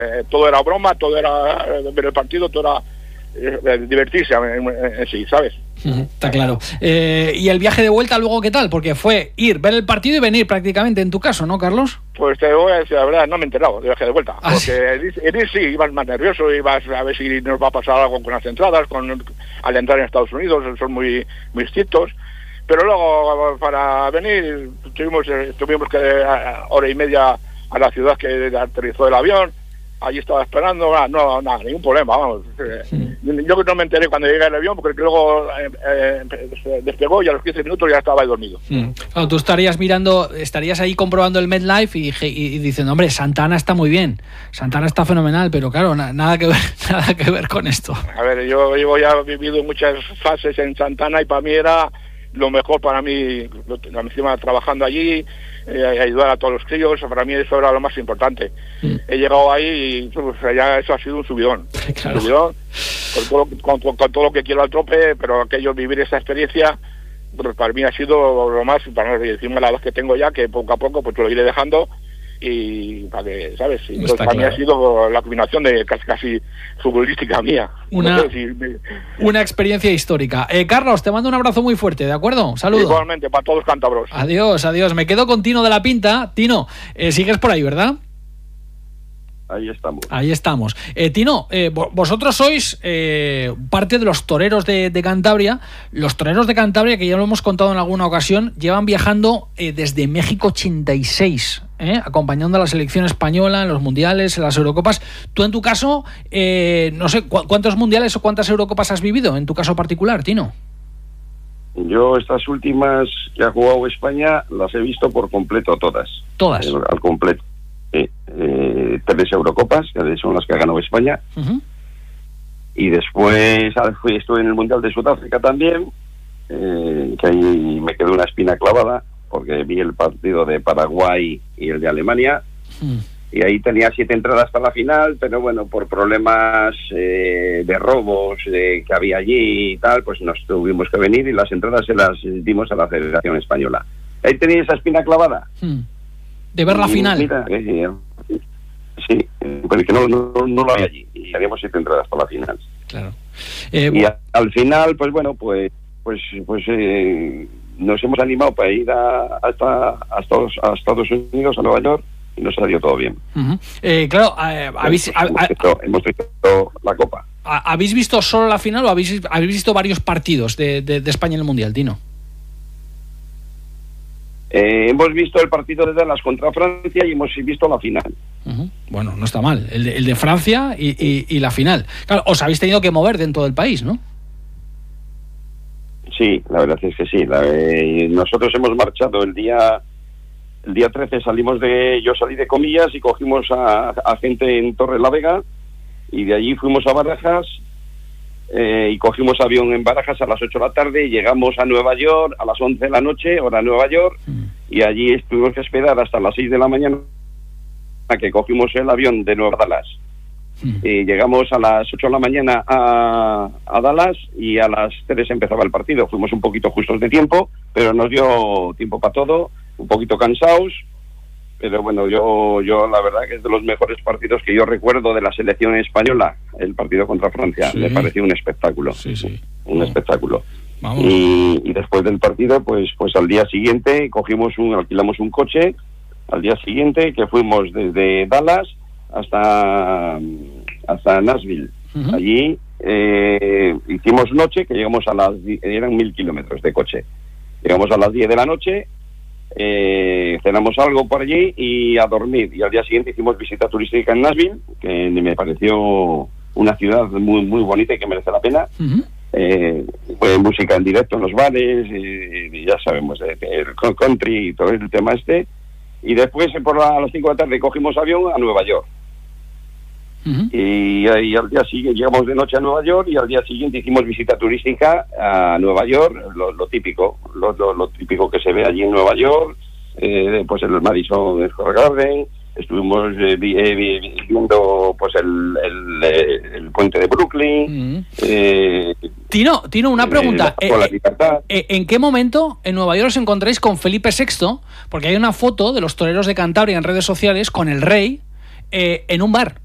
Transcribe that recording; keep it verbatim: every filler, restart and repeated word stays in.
eh, todo era broma, todo era ver el partido, todo era eh, divertirse en, en, en sí, ¿sabes? Está claro. Eh, ¿Y el viaje de vuelta luego qué tal? Porque fue ir, ver el partido y venir prácticamente en tu caso, ¿no, Carlos? Pues te voy a decir la verdad, no me he enterado del viaje de vuelta. ¿Ah, porque sí? el ir, el ir sí, ibas más nervioso, ibas a ver si nos va a pasar algo con las entradas, con al entrar en Estados Unidos, son muy, muy estrictos. Pero luego, para venir, tuvimos, tuvimos que a, hora y media a la ciudad que aterrizó el avión. Allí estaba esperando, no, nada, ningún problema, vamos. Sí. Yo no me enteré cuando llegué al avión porque luego eh, eh, despegó y a los quince minutos ya estaba ahí dormido. Mm. Claro, tú estarías mirando, estarías ahí comprobando el MetLife y, y, y diciendo, hombre, Santana está muy bien, Santana está fenomenal, pero claro, na, nada que ver, nada que ver con esto. A ver, yo, yo ya he vivido muchas fases en Santana y para mí era lo mejor para mí, encima trabajando allí, eh, ayudar a todos los críos, para mí eso era lo más importante. Mm. He llegado ahí y pues, ya eso ha sido un subidón, claro. un subidón con, todo, con, con, con todo lo que quiero al tope, pero aquello, vivir esa experiencia, pues, para mí ha sido lo más, para decirme la edad que tengo ya, que poco a poco pues lo iré dejando y para que, ¿sabes? Y entonces, para claro. mí ha sido la combinación de casi casi futbolística mía. Una, no sé si me... una experiencia histórica. Eh, Carlos, te mando un abrazo muy fuerte, ¿de acuerdo? Saludos. Igualmente, para todos los cántabros. Adiós, adiós. Me quedo con Tino de la Pinta. Tino, eh, sigues por ahí, ¿verdad? Ahí estamos. Ahí estamos. Eh, Tino, eh, vosotros sois eh, parte de los toreros de, de Cantabria. Los toreros de Cantabria, que ya lo hemos contado en alguna ocasión, llevan viajando eh, desde México ochenta y seis, eh, acompañando a la selección española en los mundiales, en las Eurocopas. Tú, en tu caso, eh, no sé, ¿cu- ¿cuántos mundiales o cuántas Eurocopas has vivido, en tu caso particular, Tino? Yo estas últimas que ha jugado España las he visto por completo todas. ¿Todas? Eh, al completo. Eh, eh, tres Eurocopas, que son las que ha ganado España. Uh-huh. Y después fui, estuve en el Mundial de Sudáfrica también, eh, que ahí me quedó una espina clavada, porque vi el partido de Paraguay y el de Alemania. Uh-huh. Y ahí tenía siete entradas para la final, pero bueno, por problemas eh, de robos eh, que había allí y tal, pues nos tuvimos que venir y las entradas se las dimos a la Federación Española. Ahí tenía esa espina clavada. Uh-huh. De ver la final. Mira, eh, sí, pero que no, no, no lo hay allí. Y haríamos siete entradas para la final. Claro. Eh, y a, al final, pues bueno, pues pues pues eh, nos hemos animado para ir a, hasta, a, Estados, a Estados Unidos, a Nueva York, y nos salió todo bien. Uh-huh. Eh, claro, eh, habéis, pues, hemos, visto, hemos visto la Copa. ¿Habéis visto solo la final o habéis, habéis visto varios partidos de, de, de España en el Mundial, Tino? Eh, hemos visto el partido de Dallas contra Francia y hemos visto la final. Uh-huh. Bueno, no está mal. El de, el de Francia y, y, y la final. Claro, os habéis tenido que mover dentro del país, ¿no? Sí, la verdad es que sí. La, eh, nosotros hemos marchado el día el día trece, salimos de yo salí de Comillas y cogimos a, a gente en Torrelavega y de allí fuimos a Barajas. Eh, y cogimos avión en Barajas a las ocho de la tarde y llegamos a Nueva York a las once de la noche, hora Nueva York, mm. y allí estuvimos que esperar hasta las seis de la mañana a que cogimos el avión de Nueva Dallas. Mm. Y llegamos a las ocho de la mañana a, a Dallas y a las tres empezaba el partido. Fuimos un poquito justos de tiempo, pero nos dio tiempo para todo, un poquito cansados. Pero bueno, yo yo la verdad que es de los mejores partidos que yo recuerdo de la selección española, el partido contra Francia. Sí. Me pareció un espectáculo, sí, sí. un oh. espectáculo. Vamos. Y, y después del partido, pues pues al día siguiente cogimos un, alquilamos un coche, al día siguiente que fuimos desde Dallas hasta, hasta Nashville. Uh-huh. Allí eh, hicimos noche, que llegamos a las, eran mil kilómetros de coche. Llegamos a las diez de la noche. Eh, cenamos algo por allí y a dormir, y al día siguiente hicimos visita turística en Nashville, que me pareció una ciudad muy muy bonita y que merece la pena. Uh-huh. eh, fue música en directo en los bares y, y ya sabemos eh, el country y todo el tema este, y después por la, a las cinco de la tarde cogimos avión a Nueva York. Uh-huh. y, y al día siguiente llegamos de noche a Nueva York y al día siguiente hicimos visita turística a Nueva York, lo, lo típico lo, lo, lo típico que se ve allí en Nueva York, eh, pues el Madison Square Garden, estuvimos eh, eh, viendo pues el, el, el puente de Brooklyn. Uh-huh. eh, Tino, Tino, una pregunta. Eh, eh, ¿En qué momento en Nueva York os encontráis con Felipe sexto? Porque hay una foto de los toreros de Cantabria en redes sociales con el rey eh, en un bar.